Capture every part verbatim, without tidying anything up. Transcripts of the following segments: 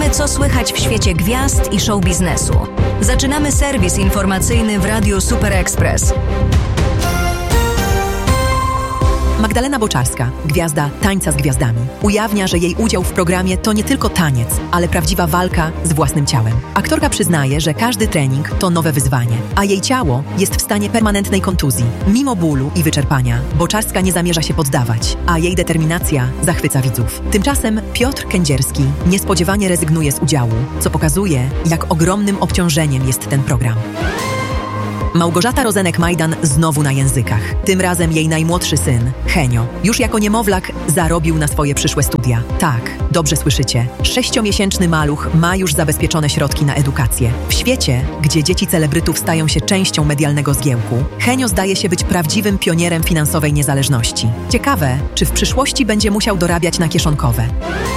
Sprawdzamy, co słychać w świecie gwiazd i show biznesu. Zaczynamy serwis informacyjny w Radiu Super Express. Magdalena Boczarska, gwiazda Tańca z Gwiazdami, ujawnia, że jej udział w programie to nie tylko taniec, ale prawdziwa walka z własnym ciałem. Aktorka przyznaje, że każdy trening to nowe wyzwanie, a jej ciało jest w stanie permanentnej kontuzji. Mimo bólu i wyczerpania, Boczarska nie zamierza się poddawać, a jej determinacja zachwyca widzów. Tymczasem Piotr Kędzierski niespodziewanie rezygnuje z udziału, co pokazuje, jak ogromnym obciążeniem jest ten program. Małgorzata Rozenek-Majdan znowu na językach. Tym razem jej najmłodszy syn, Henio, już jako niemowlak zarobił na swoje przyszłe studia. Tak, dobrze słyszycie. Sześciomiesięczny maluch ma już zabezpieczone środki na edukację. W świecie, gdzie dzieci celebrytów stają się częścią medialnego zgiełku, Henio zdaje się być prawdziwym pionierem finansowej niezależności. Ciekawe, czy w przyszłości będzie musiał dorabiać na kieszonkowe.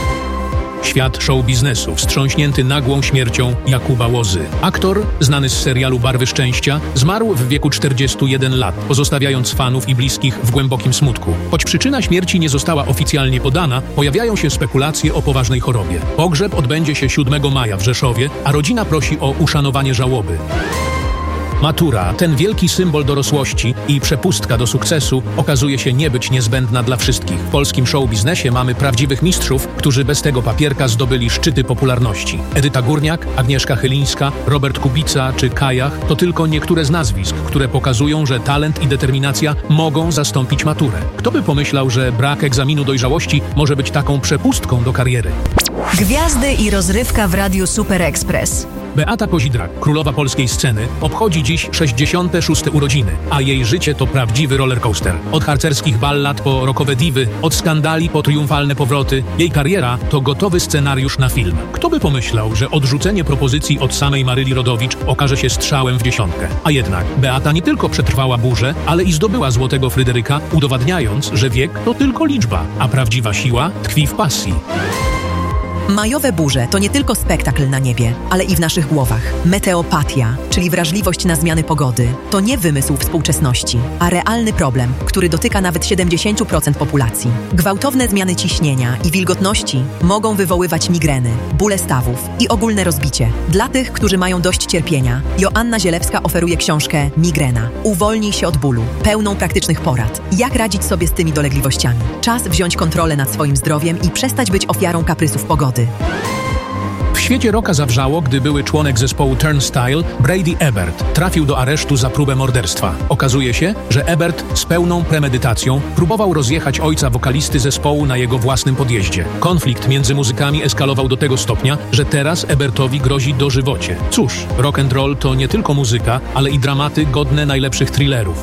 Świat show biznesu wstrząśnięty nagłą śmiercią Jakuba Łozy. Aktor, znany z serialu Barwy Szczęścia, zmarł w wieku czterdziestu jeden lat, pozostawiając fanów i bliskich w głębokim smutku. Choć przyczyna śmierci nie została oficjalnie podana, pojawiają się spekulacje o poważnej chorobie. Pogrzeb odbędzie się siódmego maja w Rzeszowie, a rodzina prosi o uszanowanie żałoby. Matura, ten wielki symbol dorosłości i przepustka do sukcesu, okazuje się nie być niezbędna dla wszystkich. W polskim show biznesie mamy prawdziwych mistrzów, którzy bez tego papierka zdobyli szczyty popularności. Edyta Górniak, Agnieszka Chylińska, Robert Kubica czy Kajach to tylko niektóre z nazwisk, które pokazują, że talent i determinacja mogą zastąpić maturę. Kto by pomyślał, że brak egzaminu dojrzałości może być taką przepustką do kariery? Gwiazdy i rozrywka w Radiu Super Express. Beata Kozidrak, królowa polskiej sceny, obchodzi dziś sześćdziesiąte szóste urodziny, a jej życie to prawdziwy rollercoaster. Od harcerskich ballad po rockowe diwy, od skandali po triumfalne powroty, jej kariera to gotowy scenariusz na film. Kto by pomyślał, że odrzucenie propozycji od samej Maryli Rodowicz okaże się strzałem w dziesiątkę? A jednak Beata nie tylko przetrwała burzę, ale i zdobyła Złotego Fryderyka, udowadniając, że wiek to tylko liczba, a prawdziwa siła tkwi w pasji. Majowe burze to nie tylko spektakl na niebie, ale i w naszych głowach. Meteopatia, czyli wrażliwość na zmiany pogody, to nie wymysł współczesności, a realny problem, który dotyka nawet siedemdziesiąt procent populacji. Gwałtowne zmiany ciśnienia i wilgotności mogą wywoływać migreny, bóle stawów i ogólne rozbicie. Dla tych, którzy mają dość cierpienia, Joanna Zielewska oferuje książkę Migrena. Uwolnij się od bólu, pełną praktycznych porad. Jak radzić sobie z tymi dolegliwościami? Czas wziąć kontrolę nad swoim zdrowiem i przestać być ofiarą kaprysów pogody. W świecie rocka zawrzało, gdy były członek zespołu Turnstile, Brady Ebert, trafił do aresztu za próbę morderstwa. Okazuje się, że Ebert z pełną premedytacją próbował rozjechać ojca wokalisty zespołu na jego własnym podjeździe. Konflikt między muzykami eskalował do tego stopnia, że teraz Ebertowi grozi dożywocie. Cóż, rock and roll to nie tylko muzyka, ale i dramaty godne najlepszych thrillerów.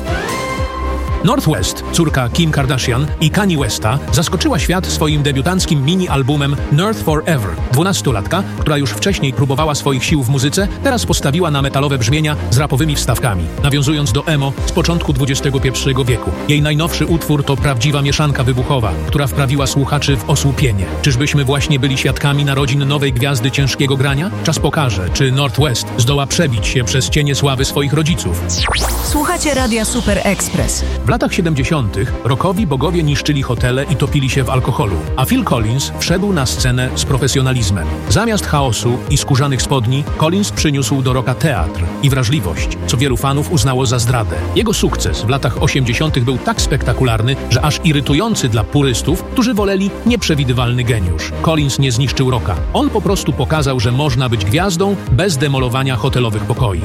North West, córka Kim Kardashian i Kanye Westa, zaskoczyła świat swoim debiutanckim mini-albumem North Forever. Dwunastolatka, która już wcześniej próbowała swoich sił w muzyce, teraz postawiła na metalowe brzmienia z rapowymi wstawkami, nawiązując do emo z początku dwudziestego pierwszego wieku. Jej najnowszy utwór to prawdziwa mieszanka wybuchowa, która wprawiła słuchaczy w osłupienie. Czyżbyśmy właśnie byli świadkami narodzin nowej gwiazdy ciężkiego grania? Czas pokaże, czy North West zdoła przebić się przez cienie sławy swoich rodziców. Słuchacie Radia Super Express. W latach siedemdziesiątych rockowi bogowie niszczyli hotele i topili się w alkoholu, a Phil Collins wszedł na scenę z profesjonalizmem. Zamiast chaosu i skórzanych spodni, Collins przyniósł do rocka teatr i wrażliwość, co wielu fanów uznało za zdradę. Jego sukces w latach osiemdziesiątych był tak spektakularny, że aż irytujący dla purystów, którzy woleli nieprzewidywalny geniusz. Collins nie zniszczył rocka. On po prostu pokazał, że można być gwiazdą bez demolowania hotelowych pokoi.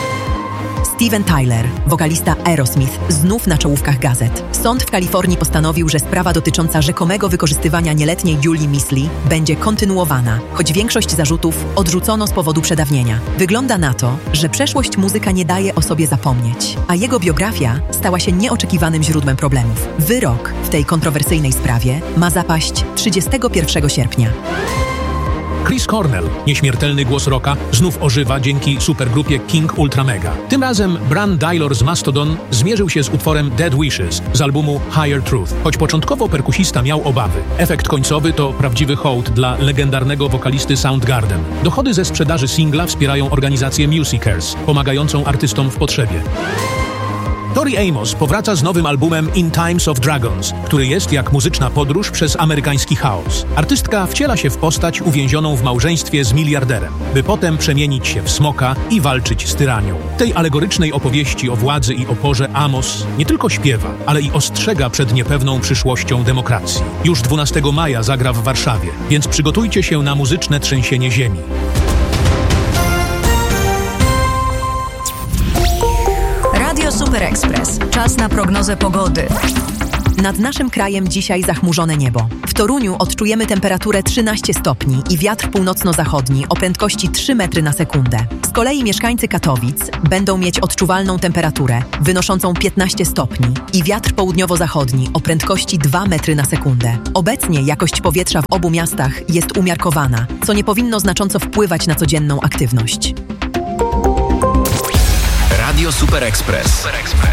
Steven Tyler, wokalista Aerosmith, znów na czołówkach gazet. Sąd w Kalifornii postanowił, że sprawa dotycząca rzekomego wykorzystywania nieletniej Julie Misley będzie kontynuowana, choć większość zarzutów odrzucono z powodu przedawnienia. Wygląda na to, że przeszłość muzyka nie daje o sobie zapomnieć, a jego biografia stała się nieoczekiwanym źródłem problemów. Wyrok w tej kontrowersyjnej sprawie ma zapaść trzydziestego pierwszego sierpnia. Chris Cornell, nieśmiertelny głos rocka, znów ożywa dzięki supergrupie King Ultra Mega. Tym razem Bran Dylor z Mastodon zmierzył się z utworem Dead Wishes z albumu Higher Truth. Choć początkowo perkusista miał obawy, efekt końcowy to prawdziwy hołd dla legendarnego wokalisty Soundgarden. Dochody ze sprzedaży singla wspierają organizację Musicares, pomagającą artystom w potrzebie. Tori Amos powraca z nowym albumem In Times of Dragons, który jest jak muzyczna podróż przez amerykański chaos. Artystka wciela się w postać uwięzioną w małżeństwie z miliarderem, by potem przemienić się w smoka i walczyć z tyranią. W tej alegorycznej opowieści o władzy i oporze Amos nie tylko śpiewa, ale i ostrzega przed niepewną przyszłością demokracji. Już dwunastego maja zagra w Warszawie, więc przygotujcie się na muzyczne trzęsienie ziemi. Radio Super Express. Czas na prognozę pogody. Nad naszym krajem dzisiaj zachmurzone niebo. W Toruniu odczujemy temperaturę trzynaście stopni i wiatr północno-zachodni o prędkości trzy metry na sekundę. Z kolei mieszkańcy Katowic będą mieć odczuwalną temperaturę wynoszącą piętnaście stopni i wiatr południowo-zachodni o prędkości dwa metry na sekundę. Obecnie jakość powietrza w obu miastach jest umiarkowana, co nie powinno znacząco wpływać na codzienną aktywność. Radio Super Express.